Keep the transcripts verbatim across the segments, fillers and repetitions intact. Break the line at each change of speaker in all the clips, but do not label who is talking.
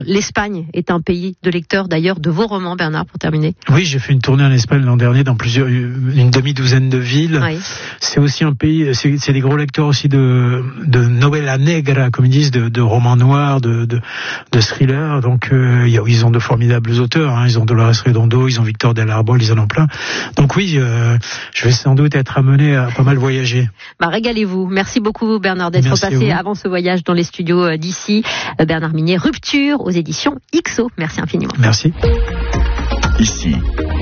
L'Espagne est un pays de lecteurs d'ailleurs de vos romans, Bernard, pour terminer.
Oui, j'ai fait une tournée en Espagne l'an dernier dans plusieurs, une demi-douzaine de villes. Oui. C'est aussi un pays, c'est, c'est des gros lecteurs aussi de, de novela negra, comme ils disent, de, de romans noirs, de, de, de thrillers. Donc, euh, ils ont de formidables auteurs, hein. Ils ont Dolores Redondo, ils ont Victor Del Arbol, ils en ont plein. Donc oui, euh, je vais sans doute être amené à pas mal voyager.
Bah, régalez-vous. Merci beaucoup, Bernard, d'être Merci passé avant ce voyage dans les studios d'ici. Bernard Minier, Rupture, aux éditions X O. Merci infiniment.
Merci.
Ici,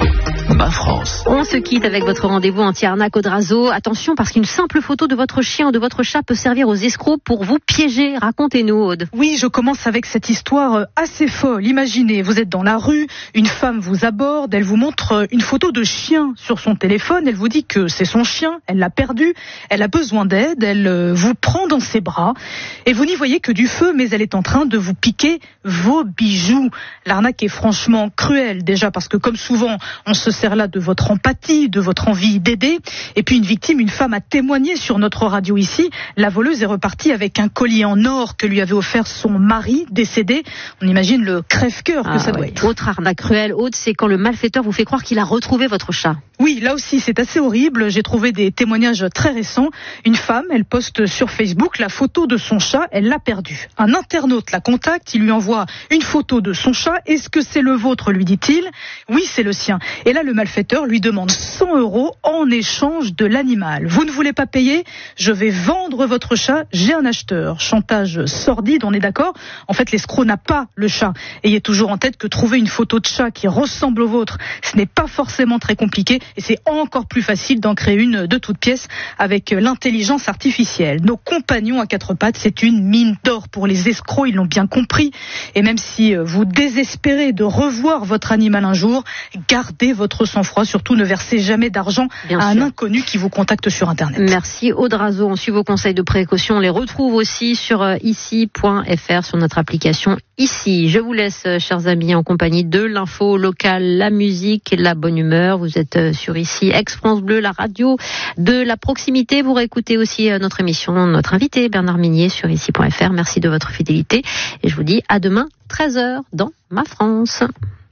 Ma France.
On se quitte avec votre rendez-vous anti-arnaque au Drazo. Attention, parce qu'une simple photo de votre chien ou de votre chat peut servir aux escrocs pour vous piéger. Racontez-nous, Aude.
Oui, je commence avec cette histoire assez folle. Imaginez, vous êtes dans la rue, une femme vous aborde, elle vous montre une photo de chien sur son téléphone, elle vous dit que c'est son chien, elle l'a perdu, elle a besoin d'aide, elle vous prend dans ses bras et vous n'y voyez que du feu, mais elle est en train de vous piquer vos bijoux. L'arnaque est franchement cruelle, déjà parce que comme souvent, on se sert là de votre empathie, de votre envie d'aider. Et puis une victime, une femme a témoigné sur notre radio ici. La voleuse est repartie avec un collier en or que lui avait offert son mari décédé. On imagine le crève-cœur que
ah,
ça doit
ouais.
être.
Autre arnaque cruelle, Aude, c'est quand le malfaiteur vous fait croire qu'il a retrouvé votre chat.
Oui, là aussi, c'est assez horrible. J'ai trouvé des témoignages très récents. Une femme, elle poste sur Facebook la photo de son chat, elle l'a perdu. Un internaute la contacte, il lui envoie une photo de son chat. Est-ce que c'est le vôtre, lui dit-il. Oui, c'est le sien. Et là, le malfaiteur lui demande cent euros en échange de l'animal. Vous ne voulez pas payer ? Je vais vendre votre chat, j'ai un acheteur. Chantage sordide, on est d'accord ? En fait, l'escroc n'a pas le chat. Ayez toujours en tête que trouver une photo de chat qui ressemble au vôtre, ce n'est pas forcément très compliqué. Et c'est encore plus facile d'en créer une de toutes pièces avec l'intelligence artificielle. Nos compagnons à quatre pattes, c'est une mine d'or pour les escrocs, ils l'ont bien compris. Et même si vous désespérez de revoir votre animal un jour, gardez votre sang-froid. Surtout, ne versez jamais d'argent bien à sûr. Un inconnu qui vous contacte sur Internet.
Merci Aude Razo. On suit vos conseils de précaution. On les retrouve aussi sur ici point f r, sur notre application Ici. Je vous laisse, chers amis, en compagnie de l'info locale, la musique et la bonne humeur. Vous êtes sur Ici, Ex-France Bleu, la radio de la proximité. Vous réécoutez aussi notre émission, notre invité Bernard Minier sur ici point f r. Merci de votre fidélité et je vous dis à demain treize heures dans Ma France.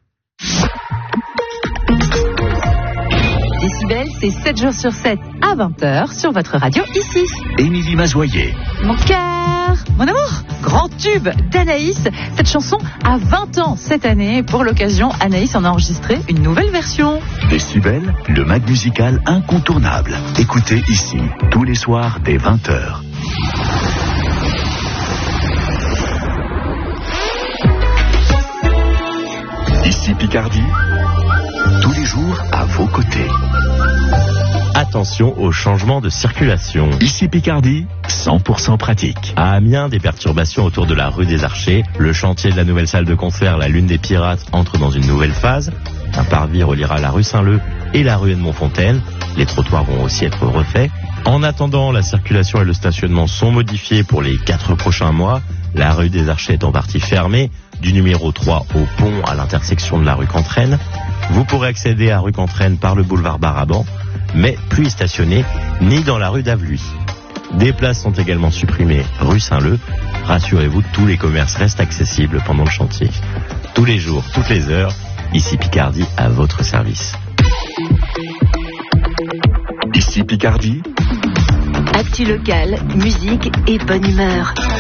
Décibel, c'est sept jours sur sept à vingt heures sur votre radio Ici.
Émilie Mazoyer.
Mon cœur, mon amour, grand tube d'Anaïs. Cette chanson a vingt ans cette année. Pour l'occasion, Anaïs en a enregistré une nouvelle version.
Décibel, le mag musical incontournable. Écoutez Ici, tous les soirs dès vingt heures. Ici Picardie, tous les jours à vos côtés.
Attention au changement de circulation.
Ici Picardie, cent pour cent pratique.
À Amiens, des perturbations autour de la rue des Archers. Le chantier de la nouvelle salle de concert, la Lune des Pirates, entre dans une nouvelle phase. Un parvis reliera la rue Saint-Leu et la rue Edmond-Fontaine. Les trottoirs vont aussi être refaits. En attendant, la circulation et le stationnement sont modifiés pour les quatre prochains mois. La rue des Archers est en partie fermée, du numéro trois au pont à l'intersection de la rue Cantraine. Vous pourrez accéder à rue Cantraine par le boulevard Baraban, mais plus y stationner ni dans la rue d'Avluy. Des places sont également supprimées rue Saint-Leu. Rassurez-vous, tous les commerces restent accessibles pendant le chantier. Tous les jours, toutes les heures, Ici Picardie à votre service.
Ici Picardie.
Actu locale, musique et bonne humeur.